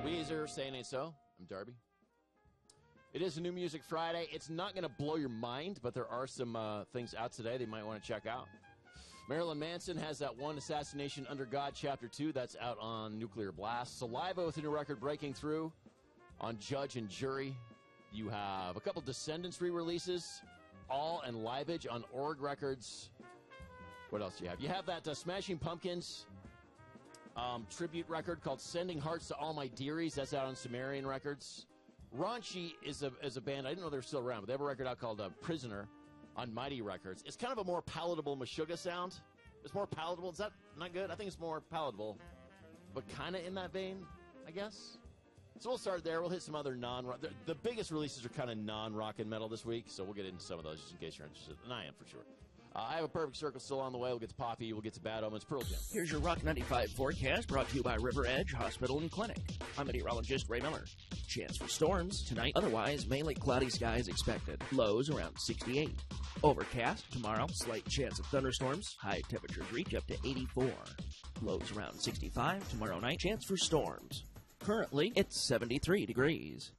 Weezer, Saying Ain't So. I'm Darby. It is a New Music Friday. It's not going to blow your mind, but there are some things out today that you might want to check out. Marilyn Manson has that one, Assassination Under God, Chapter 2. That's out on Nuclear Blast. Saliva with a new record breaking through on Judge and Jury. You have a couple Descendants re-releases, All and Liveage on Org Records. What else do you have? You have that Smashing Pumpkins tribute record called Sending Hearts to All My Dearies. That's out on Sumerian Records. Raunchy is a band. I didn't know they were still around, but they have a record out called Prisoner on Mighty Records. It's kind of a more palatable Meshuggah sound. It's more palatable. Is that not good? I think it's more palatable, but kind of in that vein, I guess. So we'll start there. We'll hit some other non-rock. The biggest releases are kind of non-rock and metal this week, so we'll get into some of those just in case you're interested, and I am for sure. I have a Perfect Circle still on the way. We'll get to Poppy. We'll get to Bad Omens. Pearl Jam. Here's your Rock 95 forecast brought to you by River Edge Hospital and Clinic. I'm meteorologist Ray Miller. Chance for storms tonight. Otherwise, mainly cloudy skies expected. Lows around 68. Overcast tomorrow. Slight chance of thunderstorms. High temperatures reach up to 84. Lows around 65. Tomorrow night, chance for storms. Currently, it's 73 degrees.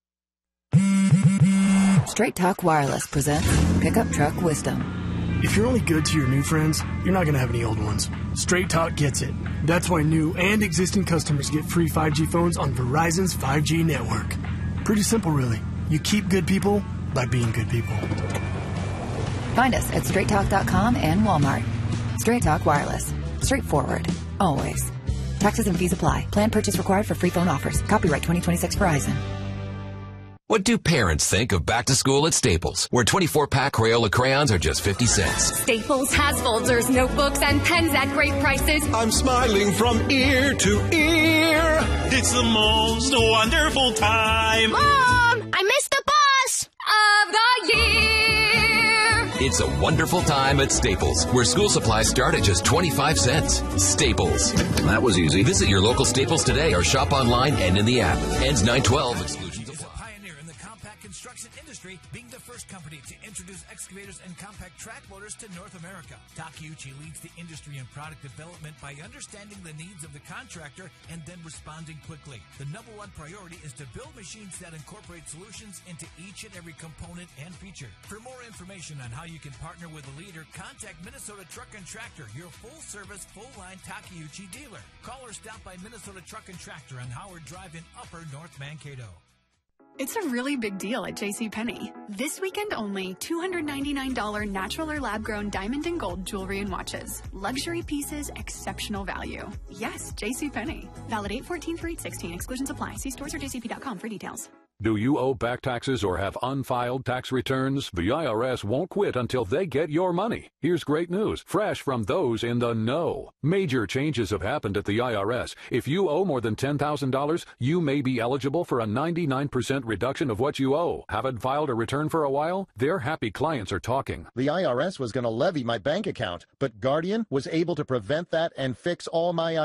Straight Talk Wireless presents Pickup Truck Wisdom. If you're only good to your new friends, you're not going to have any old ones. Straight Talk gets it. That's why new and existing customers get free 5G phones on Verizon's 5G network. Pretty simple, really. You keep good people by being good people. Find us at straighttalk.com and Walmart. Straight Talk Wireless. Straightforward. Always. Taxes and fees apply. Plan purchase required for free phone offers. Copyright 2026 Verizon. What do parents think of back to school at Staples, where 24-pack Crayola crayons are just 50 cents? Staples has folders, notebooks, and pens at great prices. I'm smiling from ear to ear. It's the most wonderful time. Mom, I missed the bus of the year. It's a wonderful time at Staples, where school supplies start at just 25 cents. Staples. That was easy. Visit your local Staples today or shop online and in the app. Ends 9/12. Exclusions apply. Construction industry, being the first company to introduce excavators and compact track loaders to North America. Takeuchi leads the industry in product development by understanding the needs of the contractor and then responding quickly. The number one priority is to build machines that incorporate solutions into each and every component and feature. For more information on how you can partner with a leader, contact Minnesota Truck and Tractor, your full-service, full-line Takeuchi dealer. Call or stop by Minnesota Truck and Tractor on Howard Drive in Upper North Mankato. It's a really big deal at JCPenney. This weekend only, $299 natural or lab-grown diamond and gold jewelry and watches. Luxury pieces, exceptional value. Yes, JCPenney. Valid 8/14 through 8/16. Exclusions apply. See stores or jcp.com for details. Do you owe back taxes or have unfiled tax returns? The IRS won't quit until they get your money. Here's great news, fresh from those in the know. Major changes have happened at the IRS. If you owe more than $10,000, you may be eligible for a 99% reduction of what you owe. Haven't filed a return for a while? Their happy clients are talking. The IRS was going to levy my bank account, but Guardian was able to prevent that and fix all my